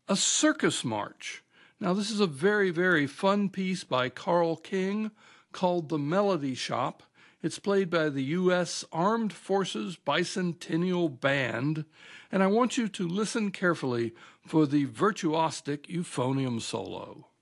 A circus march. Now, this is a very, very fun piece by Carl King called The Melody Shop. It's played by the U.S. Armed Forces Bicentennial Band, and I want you to listen carefully for the virtuosic euphonium solo.